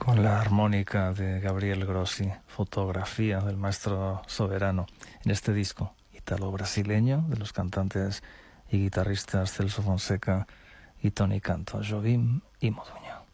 con la armónica de Gabriel Grossi, fotografía del maestro Soberano, en este disco italo-brasileño de los cantantes y guitarristas Celso Fonseca y Tony Canto, Jobim y Moduño.